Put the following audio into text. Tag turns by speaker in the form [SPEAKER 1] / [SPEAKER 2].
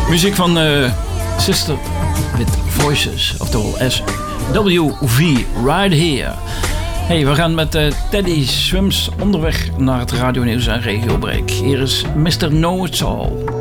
[SPEAKER 1] Muziek van Sister with Voices, oftewel SWV, Right Here. Hey, we gaan met Teddy Swims onderweg naar het Radio Nieuws en Regiobreak. Hier is Mr. Know It All.